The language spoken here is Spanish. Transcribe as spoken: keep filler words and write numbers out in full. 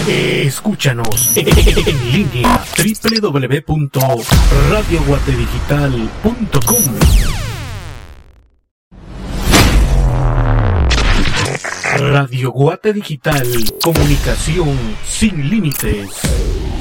Escúchanos en línea doble u doble u doble u punto radio guatedigital punto com. Radio Guate Digital, comunicación sin límites.